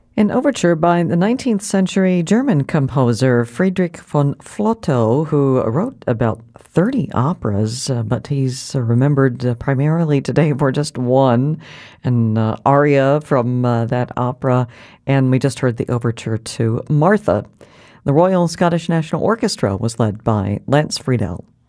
An overture by the 19th century German composer Friedrich von Flotow, who wrote about 30 operas, but he's remembered primarily today for just one, an aria from that opera, and we just heard the overture to Martha. The Royal Scottish National Orchestra was led by Lance Friedel.